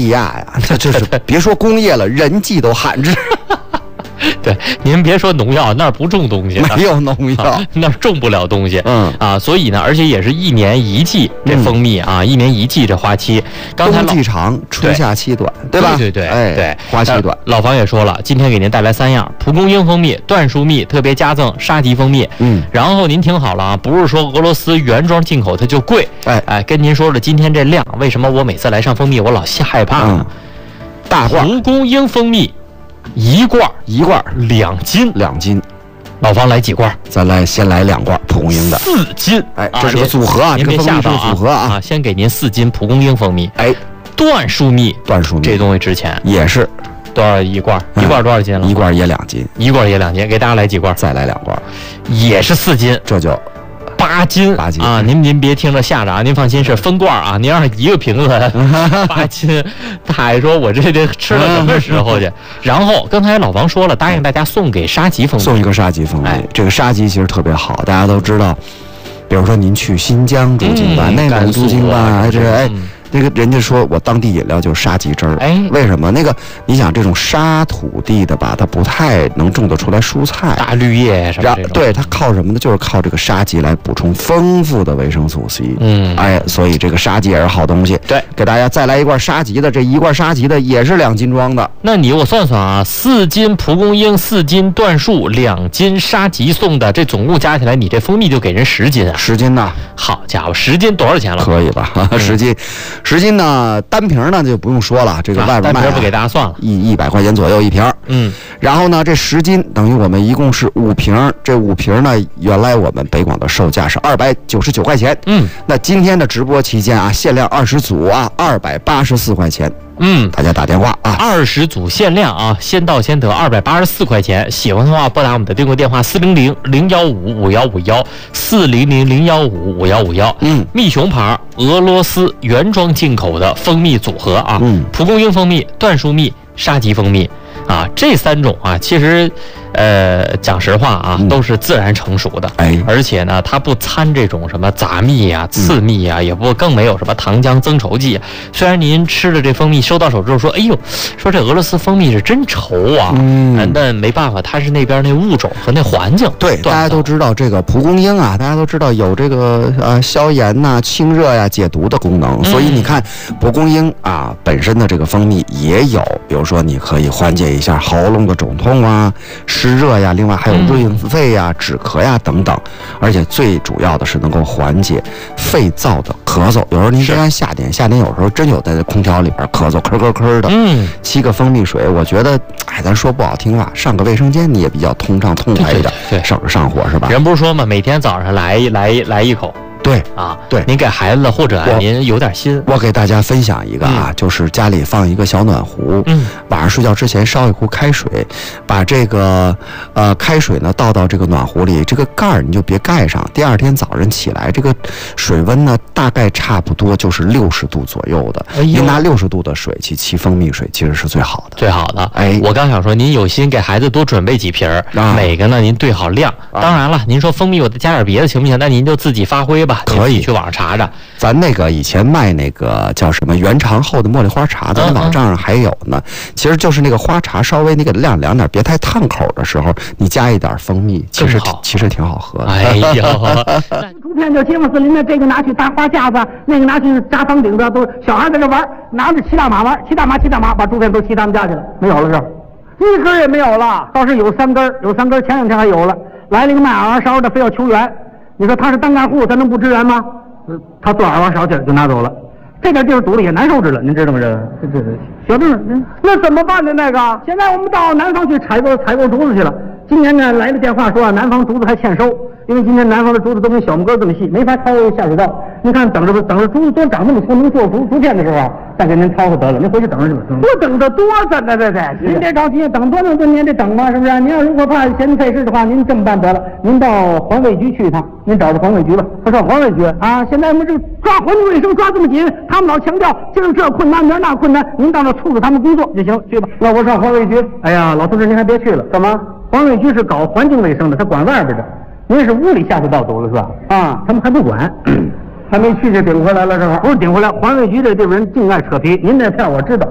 以呀，这是别说工业了，人迹都罕至。 对，您别说农药，那儿不种东西， 没有农药， 那儿种不了东西。所以呢，而且也是1年1季这蜂蜜啊，1年1季这花期。刚才冬季长，春夏期短，对吧？ 对， 花期短。 老房也说了，今天给您带来3样：蒲公英蜂蜜、椴树蜜，特别加赠沙棘蜂蜜。然后您听好了啊，不是说俄罗斯原装进口它就贵。跟您说了，今天这量，为什么我每次来上蜂蜜我老害怕呢？ 大罐蒲公英蜂蜜。一罐2斤，老方来几罐？ 咱先来2罐蒲公英的 4斤。 这是个组合啊， 您别吓到啊！ 组合啊， 先给您4斤蒲公英蜂蜜。椴树蜜这东西值钱，也是多少一罐？一罐多少斤了？ 一罐也2斤， 给大家来几罐？ 再来2罐， 也是4斤， 这就 8斤啊！您别听着吓着啊，您放心是分罐啊。您要是一个瓶子8斤，他还说我这得吃到什么时候去？然后刚才老王说了，答应大家送给沙棘蜂蜜， 送一个沙棘蜂蜜。这个沙棘其实特别好，大家都知道。比如说您去新疆驻京办、内蒙驻京办，那个人家说我当地饮料就是沙棘汁儿，为什么？那个你想这种沙土地的吧，它不太能种得出来蔬菜， 大绿叶什么这种。 对，它靠什么呢？就是靠这个沙棘来补充丰富的维生素 C。所以这个沙棘也是好东西。 对， 给大家再来一罐沙棘的，这一罐沙棘的也是2斤装的。 那我算算啊，4斤蒲公英，4斤椴树，2斤沙棘送的，这总共加起来，你这蜂蜜就给人10斤啊 ！10斤呐！ 好家伙，10斤多少钱了？ 可以吧？10斤呢，单瓶呢就不用说了，这个外边卖单瓶不给大家算了 ，100块钱左右一瓶。然后呢，这10斤等于我们一共是5瓶，这5瓶呢，原来我们北广的售价是299块钱。那今天的直播期间啊，限量20组啊，284块钱。大家打电话啊 ，20组限量啊，先到先得，284块钱。喜欢的话，拨打我们的订购电话400-015-5151，400-015-5151。蜜熊牌俄罗斯原装进口的蜂蜜组合啊，蒲公英蜂蜜、椴树蜜、沙棘蜂蜜啊，这3种啊，其实讲实话啊，都是自然成熟的，而且呢，它不掺这种什么杂蜜啊、次蜜啊，也更没有什么糖浆增稠剂。虽然您吃了这蜂蜜收到手之后说，哎呦，说这俄罗斯蜂蜜是真稠啊，但没办法，它是那边那物种和那环境。 对，大家都知道这个蒲公英啊，大家都知道有这个消炎呐、清热呀、解毒的功能，所以你看蒲公英啊本身的这个蜂蜜也有，比如说你可以缓解一下喉咙的肿痛啊。湿热呀，另外还有润肺呀、止咳呀等等，而且最主要的是能够缓解肺燥的咳嗽。有时候您别看夏天有时候真有在空调里边咳嗽，咳的。沏个蜂蜜水，我觉得，咱说不好听话，上个卫生间你也比较通畅痛快一点，省着上火是吧？ 人不是说嘛，每天早上来一口。 对啊， 对， 您给孩子或者您有点心， 我给大家分享一个啊，就是家里放一个小暖壶，晚上睡觉之前烧一壶开水，把这个开水呢倒到这个暖壶里，这个盖儿你就别盖上，第二天早上起来，这个水温呢大概差不多就是60度左右的，您拿60度的水去沏蜂蜜水，其实是最好的。我刚想说，您有心给孩子多准备几瓶，每个呢您对好量。当然了，您说蜂蜜我再加点别的行不行？那您就自己发挥吧。可以去网上查查， 咱那个以前卖那个叫什么原长后的茉莉花茶，咱网站上还有呢。其实就是那个花茶稍微那个晾凉点，别太烫口的时候，你加一点蜂蜜，其实挺好喝的。 哎呦， 竹片就街坊四邻的，这个拿去搭花架子，那个拿去扎房顶子，都小孩在这玩，拿着骑大马玩，骑大马，把竹片都骑他们家去了，没有了这，一根也没有了，倒是有3根，前2天还有了，来了一个卖耳挖勺的，非要求援。你说他是单干户，他能不支援吗？他做耳挖勺去就拿走了，这点地儿堵了也难受着了，您知道吗？这小郑，那怎么办呢？那个现在我们到南方去采购竹子去了。今年呢来的电话说南方竹子还欠收，因为今年南方的竹子都跟小木根这么细，没法掏下水道。您看等着竹子多长那么粗，能做竹片的时候，再给您掏回得了。您回去等着去吧。我等得多着呢，这您别着急，等多能多您得等吗？是不是？您要如果怕嫌费事的话，您这么办得了，您到环卫局去一趟，您找到环卫局吧。他说环卫局啊，现在我们这抓环境卫生抓这么紧，他们老强调今儿这困难明儿那困难，您到那促使他们工作就行，去吧。那我上环卫局。哎呀，老同志您还别去了，干嘛？环卫局是搞环境卫生的，他管外边的。您是屋里下水道堵了是吧？啊，他们还不管。还没去就顶回来了，正好不是顶回来。环卫局这地方人净爱扯皮，您那片我知道，